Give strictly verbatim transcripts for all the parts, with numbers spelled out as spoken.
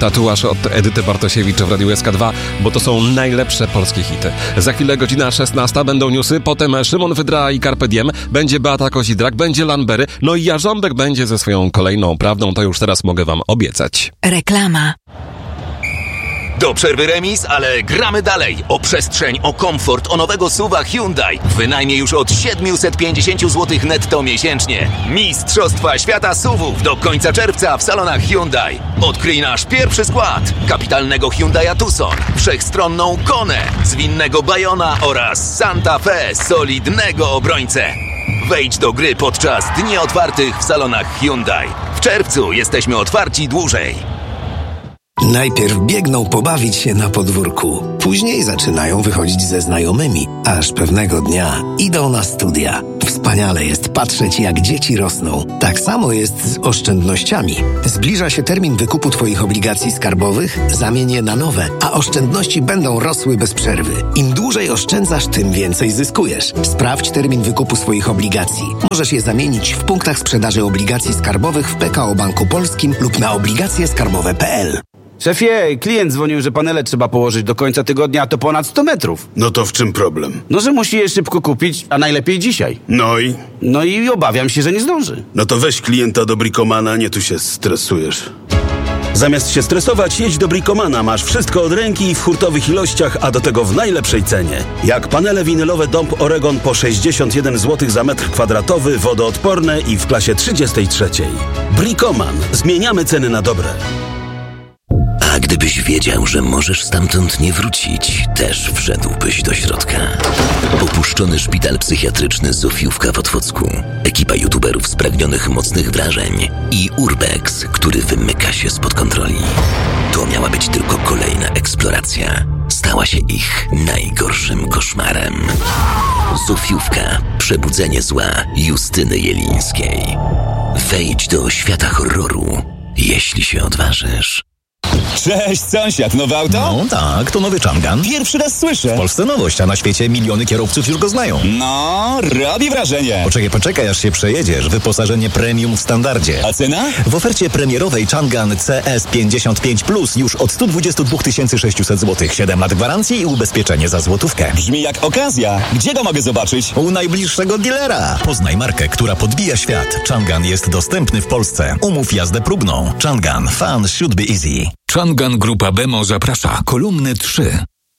Tatuaż od Edyty Bartosiewicz w Radiu S K dwa, bo to są najlepsze polskie hity. Za chwilę godzina szesnasta, będą newsy, potem Szymon Wydra i Carpe Diem, będzie Beata Kozidrak, będzie Lanbery, no i Jarząbek będzie ze swoją kolejną prawdą, to już teraz mogę wam obiecać. Reklama. Do przerwy remis, ale gramy dalej. O przestrzeń, o komfort, o nowego suwa Hyundai. Wynajmie już od siedemset pięćdziesiąt złotych netto miesięcznie. Mistrzostwa Świata suwów do końca czerwca w salonach Hyundai. Odkryj nasz pierwszy skład. Kapitalnego Hyundai'a Tucson, wszechstronną Konę, zwinnego Bayona oraz Santa Fe, solidnego obrońcę. Wejdź do gry podczas dni otwartych w salonach Hyundai. W czerwcu jesteśmy otwarci dłużej. Najpierw biegną pobawić się na podwórku, później zaczynają wychodzić ze znajomymi, aż pewnego dnia idą na studia. Wspaniale jest patrzeć, jak dzieci rosną. Tak samo jest z oszczędnościami. Zbliża się termin wykupu Twoich obligacji skarbowych, zamień je na nowe, a oszczędności będą rosły bez przerwy. Im dłużej oszczędzasz, tym więcej zyskujesz. Sprawdź termin wykupu swoich obligacji. Możesz je zamienić w punktach sprzedaży obligacji skarbowych w P K O Banku Polskim lub na obligacje skarbowe kropka p l. Szefie, klient dzwonił, że panele trzeba położyć do końca tygodnia, a to ponad sto metrów. No to w czym problem? No, że musi je szybko kupić, a najlepiej dzisiaj. No i? No i obawiam się, że nie zdąży. No to weź klienta do Bricomana, nie tu się stresujesz. Zamiast się stresować, jedź do Bricomana. Masz wszystko od ręki w hurtowych ilościach, a do tego w najlepszej cenie. Jak panele winylowe Dąb Oregon po sześćdziesiąt jeden złotych za metr kwadratowy, wodoodporne i w klasie trzydziestej trzeciej. Bricoman. Zmieniamy ceny na dobre. A gdybyś wiedział, że możesz stamtąd nie wrócić, też wszedłbyś do środka. Opuszczony szpital psychiatryczny Zofiówka w Otwocku, ekipa youtuberów spragnionych mocnych wrażeń i Urbex, który wymyka się spod kontroli. To miała być tylko kolejna eksploracja. Stała się ich najgorszym koszmarem. Zofiówka. Przebudzenie zła Justyny Jelińskiej. Wejdź do świata horroru, jeśli się odważysz. Cześć, sąsiad, nowe auto? No tak, to nowy Changan. Pierwszy raz słyszę. W Polsce nowość, a na świecie miliony kierowców już go znają. No, robi wrażenie. Poczekaj, poczekaj, aż się przejedziesz. Wyposażenie premium w standardzie. A cena? W ofercie premierowej Changan C S pięćdziesiąt pięć plus już od sto dwadzieścia dwa tysiące sześćset złotych. siedem lat gwarancji i ubezpieczenie za złotówkę. Brzmi jak okazja. Gdzie go mogę zobaczyć? U najbliższego dealera. Poznaj markę, która podbija świat. Changan jest dostępny w Polsce. Umów jazdę próbną. Changan. Fun should be easy. Changan Grupa Bemo zaprasza. Kolumny trzy.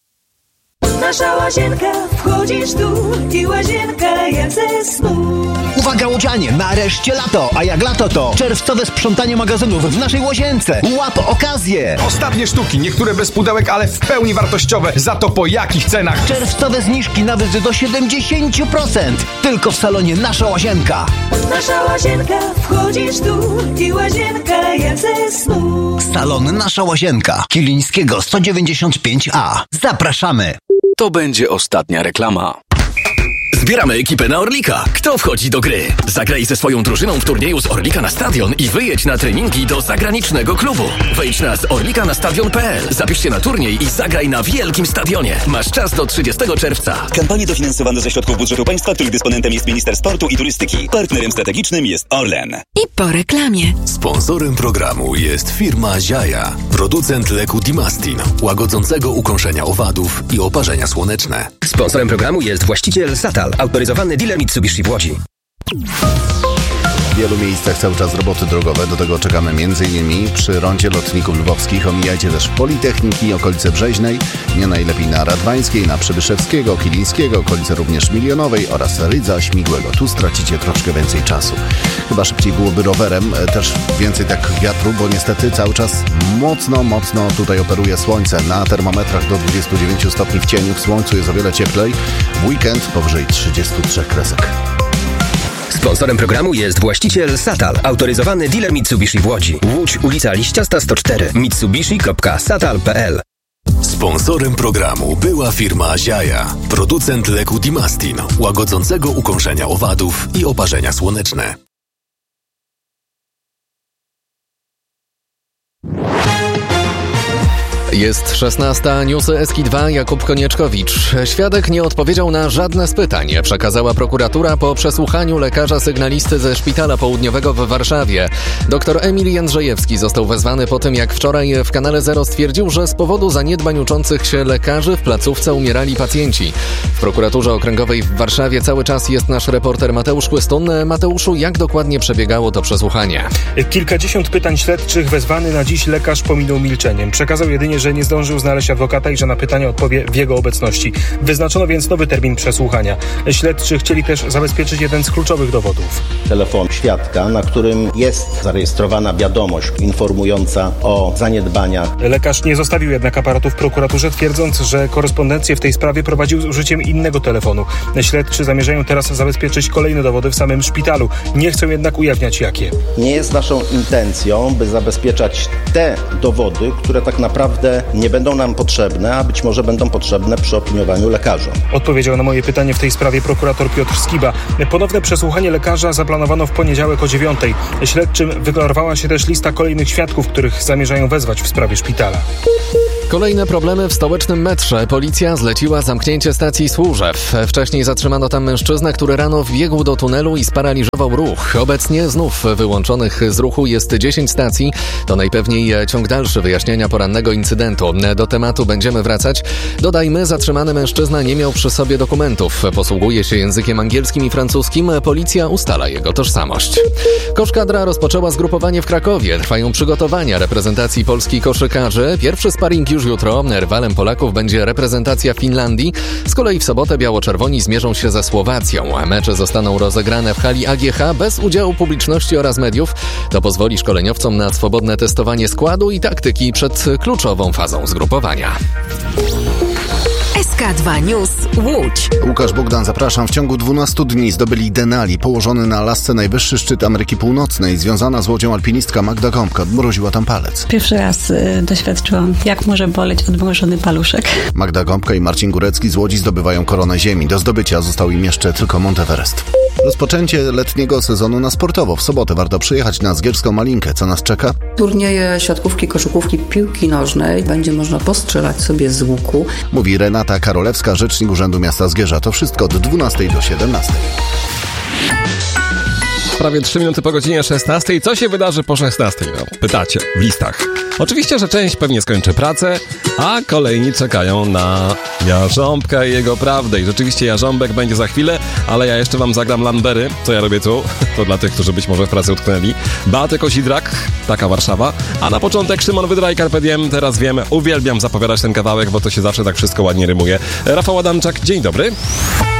Nasza łazienka, wchodzisz tu i łazienka jak ze snu. Uwaga łodzianie, nareszcie lato, a jak lato to czerwcowe sprzątanie magazynów w naszej łazience. Łap okazję! Ostatnie sztuki, niektóre bez pudełek, ale w pełni wartościowe. Za to po jakich cenach? Czerwcowe zniżki nawet do siedemdziesiąt procent. Tylko w salonie Nasza Łazienka. Nasza łazienka, wchodzisz tu i łazienka jak ze snu. Salon Nasza Łazienka. Kilińskiego sto dziewięćdziesiąt pięć A. Zapraszamy. To będzie ostatnia reklama. Zbieramy ekipę na Orlika. Kto wchodzi do gry? Zagraj ze swoją drużyną w turnieju z Orlika na stadion i wyjedź na treningi do zagranicznego klubu. Wejdź na z orlika na stadion kropka p l. Zapisz się na turniej i zagraj na wielkim stadionie. Masz czas do trzydziestego czerwca. Kampanie dofinansowane ze środków budżetu państwa, których dysponentem jest Minister Sportu i Turystyki. Partnerem strategicznym jest Orlen. I po reklamie. Sponsorem programu jest firma Ziaja, producent leku Dimastin, łagodzącego ukąszenia owadów i oparzenia słoneczne. Sponsorem programu jest właściciel Satal, autoryzowany dealer Mitsubishi w Łodzi. W wielu miejscach cały czas roboty drogowe, do tego czekamy m.in. przy rondzie lotników lwowskich. Omijajcie też Politechniki, okolice Brzeźnej, nie najlepiej na Radwańskiej, na Przybyszewskiego, Kilińskiego, okolice również Milionowej oraz Rydza, Śmigłego. Tu stracicie troszkę więcej czasu. Chyba szybciej byłoby rowerem, też więcej tak wiatru, bo niestety cały czas mocno, mocno tutaj operuje słońce. Na termometrach do dwudziestu dziewięciu stopni w cieniu, w słońcu jest o wiele cieplej. W weekend powyżej trzydziestu trzech kresek. Sponsorem programu jest właściciel Satal, autoryzowany dealer Mitsubishi w Łodzi. Łódź, ulica Liściasta sto cztery, mitsubishi kropka satal kropka p l. Sponsorem programu była firma Ziaja, producent leku Dimastin, łagodzącego ukąszenia owadów i oparzenia słoneczne. Jest szesnasta, newsy S K dwa, Jakub Konieczkowicz. Świadek nie odpowiedział na żadne z pytań, przekazała prokuratura po przesłuchaniu lekarza sygnalisty ze Szpitala Południowego w Warszawie. Doktor Emil Jędrzejewski został wezwany po tym, jak wczoraj w Kanale Zero stwierdził, że z powodu zaniedbań uczących się lekarzy w placówce umierali pacjenci. W prokuraturze okręgowej w Warszawie cały czas jest nasz reporter Mateusz Chłystun. Mateuszu, jak dokładnie przebiegało to przesłuchanie? Kilkadziesiąt pytań śledczych wezwany na dziś lekarz pominął milczeniem. Przekazał jedynie, że nie zdążył znaleźć adwokata i że na pytania odpowie w jego obecności. Wyznaczono więc nowy termin przesłuchania. Śledczy chcieli też zabezpieczyć jeden z kluczowych dowodów. Telefon świadka, na którym jest zarejestrowana wiadomość informująca o zaniedbaniach. Lekarz nie zostawił jednak aparatu w prokuraturze, twierdząc, że korespondencję w tej sprawie prowadził z użyciem innego telefonu. Śledczy zamierzają teraz zabezpieczyć kolejne dowody w samym szpitalu. Nie chcą jednak ujawniać jakie. Nie jest naszą intencją, by zabezpieczać te dowody, które tak naprawdę nie będą nam potrzebne, a być może będą potrzebne przy opiniowaniu lekarzom. Odpowiedział na moje pytanie w tej sprawie prokurator Piotr Skiba. Ponowne przesłuchanie lekarza zaplanowano w poniedziałek o dziewiątej. Śledczym wyklarowała się też lista kolejnych świadków, których zamierzają wezwać w sprawie szpitala. Kolejne problemy w stołecznym metrze. Policja zleciła zamknięcie stacji Służew. Wcześniej zatrzymano tam mężczyznę, który rano wbiegł do tunelu i sparaliżował ruch. Obecnie znów wyłączonych z ruchu jest dziesięć stacji. To najpewniej ciąg dalszy wyjaśnienia porannego incydentu. Do tematu będziemy wracać. Dodajmy, zatrzymany mężczyzna nie miał przy sobie dokumentów. Posługuje się językiem angielskim i francuskim. Policja ustala jego tożsamość. Koszkadra rozpoczęła zgrupowanie w Krakowie. Trwają przygotowania reprezentacji polskich koszykarzy. Pierwszy sparring już jutro. Rywalem Polaków będzie reprezentacja Finlandii. Z kolei w sobotę biało-czerwoni zmierzą się ze Słowacją. Mecze zostaną rozegrane w hali A G H bez udziału publiczności oraz mediów. To pozwoli szkoleniowcom na swobodne testowanie składu i taktyki przed kluczową fazą zgrupowania. S K dwa News Łódź. Łukasz Bogdan, zapraszam. W ciągu dwunastu dni zdobyli Denali, położony na Alasce najwyższy szczyt Ameryki Północnej. Związana z łodzią alpinistka Magda Gąbka odmroziła tam palec. Pierwszy raz y, doświadczyłam, jak może boleć odmrożony paluszek. Magda Gąbka i Marcin Górecki z Łodzi zdobywają koronę ziemi. Do zdobycia został im jeszcze tylko Monteverest. Rozpoczęcie letniego sezonu na sportowo. W sobotę warto przyjechać na Zgierską Malinkę. Co nas czeka? Turnieje siatkówki, koszykówki, piłki nożnej. Będzie można postrzelać sobie z łuku. Mówi Renata Karolewska, rzecznik Urzędu Miasta Zgierza. To wszystko od dwunastej do siedemnastej. Prawie trzy minuty po godzinie szesnastej. Co się wydarzy po szesnastej? No, pytacie w listach. Oczywiście, że część pewnie skończy pracę, a kolejni czekają na Jarząbka i jego prawdę. I rzeczywiście Jarząbek będzie za chwilę, ale ja jeszcze wam zagram Lambery. Co ja robię tu? To dla tych, którzy być może w pracy utknęli. Beaty Kozidrak, taka Warszawa. A na początek Szymon Wydra i Carpe Diem. Teraz wiem, uwielbiam zapowiadać ten kawałek, bo to się zawsze tak wszystko ładnie rymuje. Rafał Adamczak, dzień dobry.